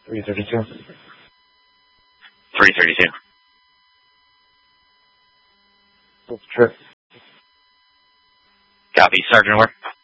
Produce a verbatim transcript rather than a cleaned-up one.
three thirty-two. three thirty-two. What's the trip? Copy. Sergeant, where?